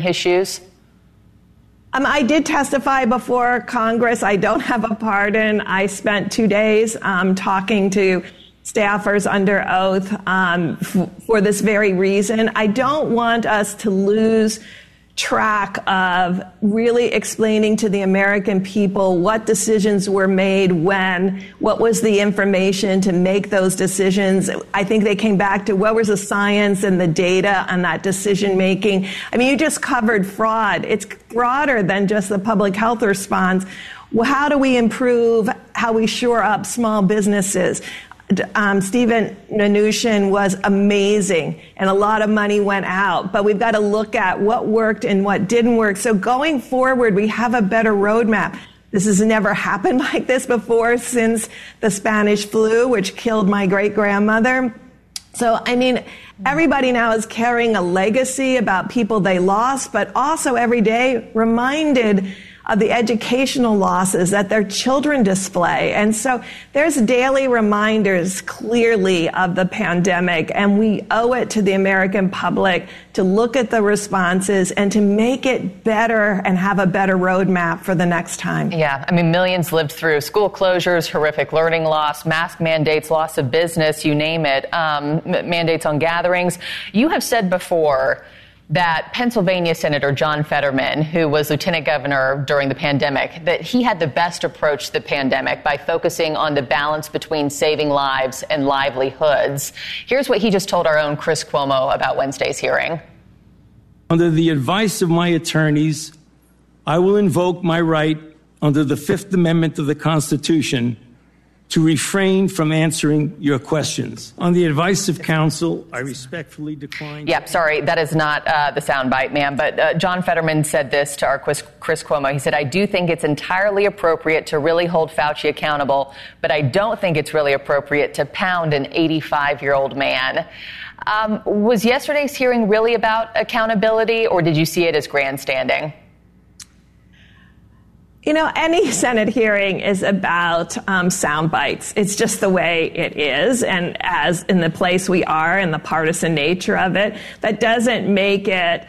his shoes? I did testify before Congress. I don't have a pardon. I spent 2 days talking to staffers under oath for this very reason. I don't want us to lose track of really explaining to the American people what decisions were made when, what was the information to make those decisions. I think they came back to what was the science and the data on that decision making. I mean, you just covered fraud. It's broader than just the public health response. Well, how do we improve how we shore up small businesses? Steven Mnuchin was amazing, and a lot of money went out. But we've got to look at what worked and what didn't work. So going forward, we have a better roadmap. This has never happened like this before since the Spanish flu, which killed my great-grandmother. So, I mean, everybody now is carrying a legacy about people they lost, but also every day reminded of the educational losses that their children display. And so there's daily reminders clearly of the pandemic, and we owe it to the American public to look at the responses and to make it better and have a better roadmap for the next time. Yeah, I mean, millions lived through school closures, horrific learning loss, mask mandates, loss of business, you name it, mandates on gatherings. You have said before that Pennsylvania Senator John Fetterman, who was lieutenant governor during the pandemic, that he had the best approach to the pandemic by focusing on the balance between saving lives and livelihoods. Here's what he just told our own Chris Cuomo about Wednesday's hearing. Under the advice of my attorneys, I will invoke my right under the Fifth Amendment of the Constitution to refrain from answering your questions. On the advice of counsel, I respectfully decline. Yep, sorry, that is not the soundbite, ma'am. But John Fetterman said this to our Chris Cuomo. He said, I do think it's entirely appropriate to really hold Fauci accountable, but I don't think it's really appropriate to pound an 85-year-old man. Was yesterday's hearing really about accountability, or did you see it as grandstanding? You know, any Senate hearing is about sound bites. It's just the way it is. And as in the place we are and the partisan nature of it, that doesn't make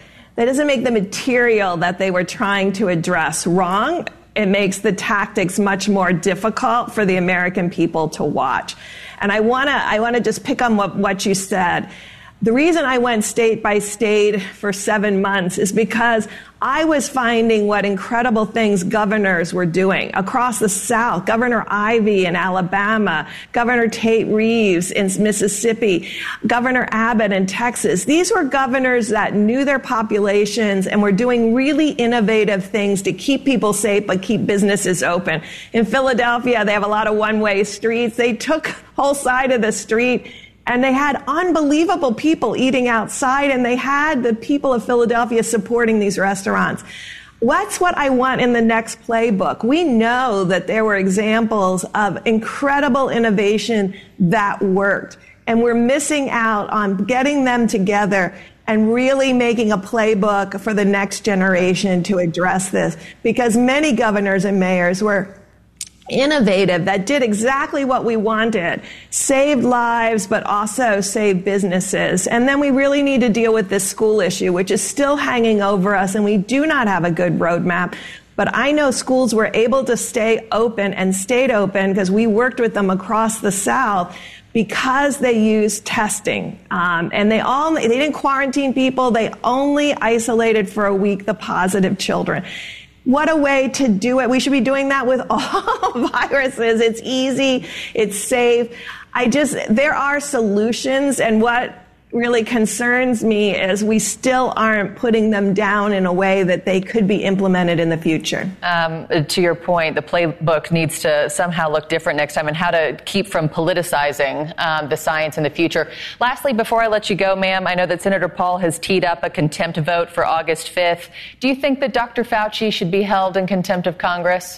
the material that they were trying to address wrong. It makes the tactics much more difficult for the American people to watch. And I want to just pick on what you said. The reason I went state by state for 7 months is because I was finding what incredible things governors were doing across the South. Governor Ivey in Alabama, Governor Tate Reeves in Mississippi, Governor Abbott in Texas. These were governors that knew their populations and were doing really innovative things to keep people safe but keep businesses open. In Philadelphia, they have a lot of one-way streets. They took whole side of the street, and they had unbelievable people eating outside, and they had the people of Philadelphia supporting these restaurants. That's what I want in the next playbook. We know that there were examples of incredible innovation that worked, and we're missing out on getting them together and really making a playbook for the next generation to address this, because many governors and mayors were innovative, that did exactly what we wanted, saved lives, but also saved businesses. And then we really need to deal with this school issue, which is still hanging over us, and we do not have a good roadmap. But I know schools were able to stay open and stayed open because we worked with them across the South because they used testing. And they didn't quarantine people. They only isolated for a week the positive children. What a way to do it. We should be doing that with all viruses. It's easy. It's safe. There are solutions, and what really concerns me is we still aren't putting them down in a way that they could be implemented in the future. To your point, the playbook needs to somehow look different next time, and how to keep from politicizing the science in the future. Lastly, before I let you go, ma'am, I know that Senator Paul has teed up a contempt vote for August 5th. Do you think that Dr. Fauci should be held in contempt of Congress?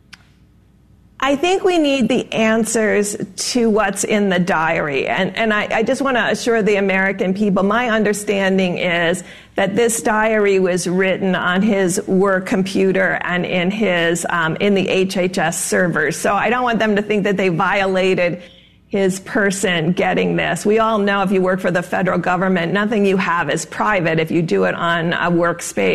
I think we need the answers to what's in the diary. And I just want to assure the American people, my understanding is that this diary was written on his work computer and in the HHS servers. So I don't want them to think that they violated his person getting this. We all know if you work for the federal government, nothing you have is private if you do it on a workspace.